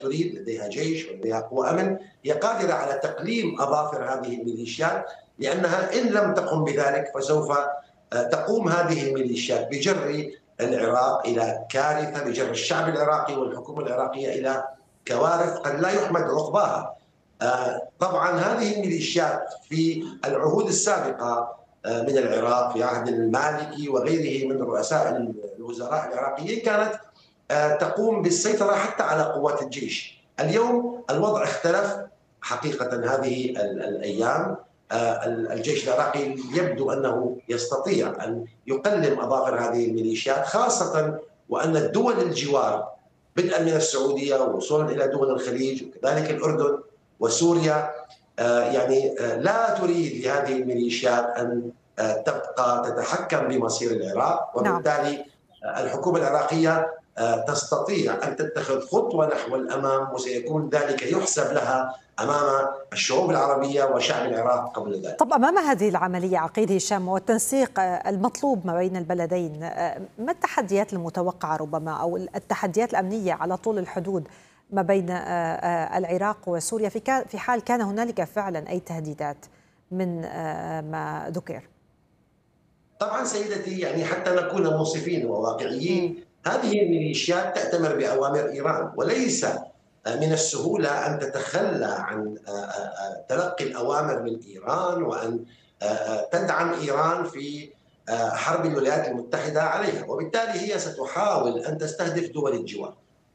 تريد، لديها جيش ولديها قوى أمن، هي قادرة على تقليم أظافر هذه الميليشيات، لأنها إن لم تقم بذلك فسوف تقوم هذه الميليشيات بجر العراق إلى كارثة، بجر الشعب العراقي والحكومة العراقية إلى كوارث قد لا يحمد عقباها. طبعا هذه الميليشيات في العهود السابقة من العراق في عهد المالكي وغيره من رؤساء الوزراء العراقيين كانت تقوم بالسيطرة حتى على قوات الجيش. اليوم الوضع اختلف حقيقة هذه الأيام. الجيش العراقي يبدو أنه يستطيع أن يقلم أظافر هذه الميليشيات، خاصة وأن الدول الجوار بدءا من السعودية ووصولا إلى دول الخليج وكذلك الأردن وسوريا يعني لا تريد لهذه الميليشيات أن تبقى تتحكم بمصير العراق، وبالتالي الحكومة العراقية تستطيع أن تتخذ خطوة نحو الأمام، وسيكون ذلك يحسب لها أمام الشعوب العربية وشعب العراق قبل ذلك. طب أمام هذه العملية عقيد هشام والتنسيق المطلوب ما بين البلدين، ما التحديات المتوقعة ربما أو التحديات الأمنية على طول الحدود ما بين العراق وسوريا في حال كان هنالك فعلا أي تهديدات من ما ذكر؟ طبعا سيدتي، يعني حتى نكون منصفين وواقعيين، هذه الميليشيات تأتمر بأوامر إيران، وليس من السهولة أن تتخلى عن تلقي الأوامر من إيران وأن تدعم إيران في حرب الولايات المتحدة عليها، وبالتالي هي ستحاول أن تستهدف دول الجوار.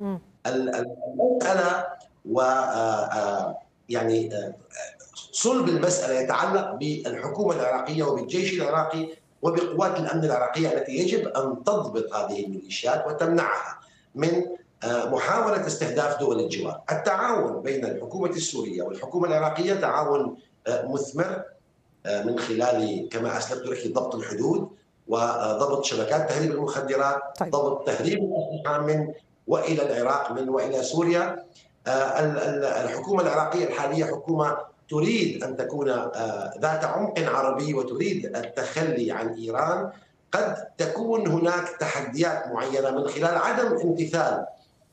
المسألة و يعني صلب المسألة يتعلق بالحكومة العراقية وبالجيش العراقي وبقوات الأمن العراقية التي يجب أن تضبط هذه الميليشيات وتمنعها من محاولة استهداف دول الجوار. التعاون بين الحكومة السورية والحكومة العراقية تعاون مثمر من خلال كما أسلفت لك ضبط الحدود وضبط شبكات تهريب المخدرات، ضبط تهريب الأسلحة من وإلى العراق من وإلى سوريا. الحكومة العراقية الحالية حكومة تريد أن تكون ذات عمق عربي وتريد التخلي عن إيران. قد تكون هناك تحديات معينة من خلال عدم امتثال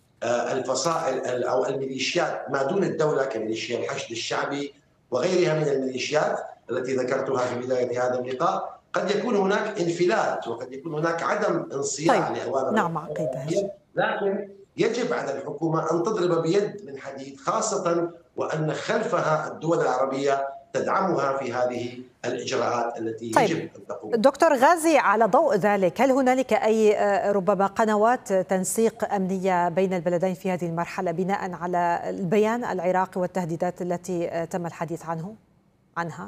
الفصائل أو الميليشيات ما دون الدولة كميليشيا الحشد الشعبي وغيرها من الميليشيات التي ذكرتها في بداية هذا اللقاء. قد يكون هناك انفلات وقد يكون هناك عدم انصياع لأوامر. نعم عقيد. لكن يجب على الحكومة أن تضرب بيد من حديد، خاصة وأن خلفها الدول العربية تدعمها في هذه الإجراءات التي يجب أن تقوم. دكتور غازي، على ضوء ذلك هل هنالك أي ربما قنوات تنسيق أمنية بين البلدين في هذه المرحلة بناء على البيان العراقي والتهديدات التي تم الحديث عنها؟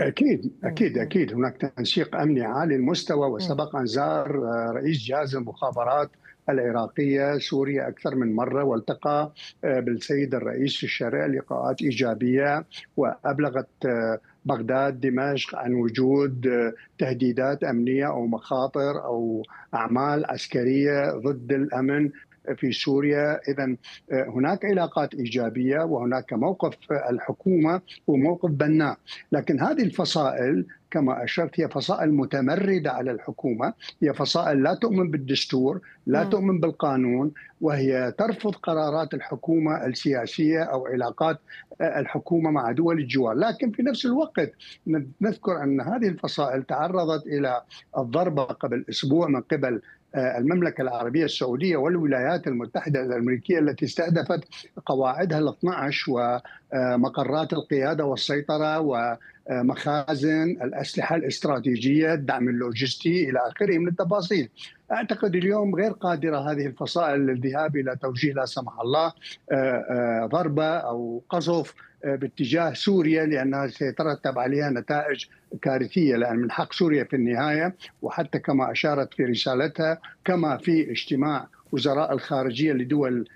أكيد هناك تنسيق أمني عالي المستوى، وسبق أن زار رئيس جهاز المخابرات العراقية سوريا أكثر من مرة والتقى بالسيد الرئيس في الشارع لقاءات إيجابية، وأبلغت بغداد دمشق عن وجود تهديدات أمنية أو مخاطر أو أعمال عسكرية ضد الأمن في سوريا. إذن هناك علاقات إيجابية وهناك موقف الحكومة وموقف بناء، لكن هذه الفصائل كما أشرت هي فصائل متمردة على الحكومة، هي فصائل لا تؤمن بالدستور، لا تؤمن بالقانون، وهي ترفض قرارات الحكومة السياسية أو علاقات الحكومة مع دول الجوار. لكن في نفس الوقت نذكر أن هذه الفصائل تعرضت إلى الضربة قبل أسبوع من قبل المملكة العربية السعودية والولايات المتحدة الأمريكية التي استهدفت قواعدها ال 12 ومقرات القيادة والسيطرة ومخازن الأسلحة الاستراتيجية، الدعم اللوجستي إلى آخره من التفاصيل. أعتقد اليوم غير قادرة هذه الفصائل للذهاب إلى توجيه لا سمح الله ضربة أو قصف باتجاه سوريا، لأنها سيترتب عليها نتائج كارثية، لأن من حق سوريا في النهاية، وحتى كما أشارت في رسالتها كما في اجتماع وزراء الخارجية لدول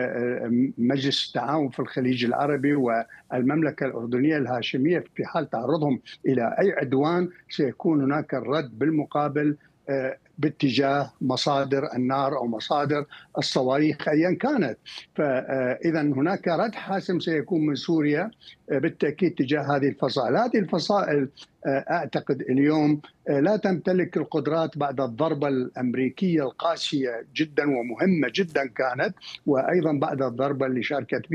مجلس التعاون في الخليج العربي والمملكة الأردنية الهاشمية، في حال تعرضهم إلى أي عدوان سيكون هناك الرد بالمقابل باتجاه مصادر النار أو مصادر الصواريخ أيا كانت. فإذا هناك رد حاسم سيكون من سوريا بالتأكيد تجاه هذه الفصائل. هذه الفصائل أعتقد اليوم لا تمتلك القدرات بعد الضربة الأمريكية القاسية جدا ومهمة جدا كانت، وأيضا بعد الضربة اللي شاركت